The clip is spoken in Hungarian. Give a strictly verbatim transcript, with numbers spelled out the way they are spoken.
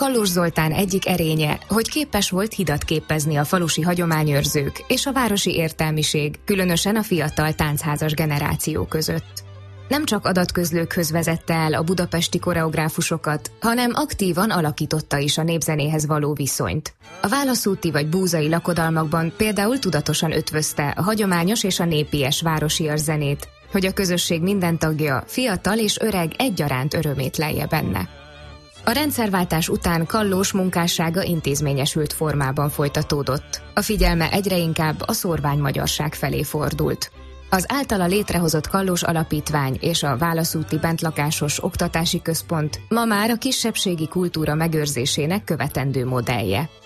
Kallós Zoltán egyik erénye, hogy képes volt hidat képezni a falusi hagyományőrzők és a városi értelmiség, különösen a fiatal táncházas generáció között. Nem csak adatközlőkhöz vezette el a budapesti koreográfusokat, hanem aktívan alakította is a népzenéhez való viszonyt. A válaszúti vagy búzai lakodalmakban például tudatosan ötvözte a hagyományos és a népies városias zenét, hogy a közösség minden tagja, fiatal és öreg egyaránt örömét lelje benne. A rendszerváltás után Kallós munkássága intézményesült formában folytatódott. A figyelme egyre inkább a szórványmagyarság felé fordult. Az általa létrehozott Kallós Alapítvány és a Válaszúti Bentlakásos Oktatási Központ ma már a kisebbségi kultúra megőrzésének követendő modellje.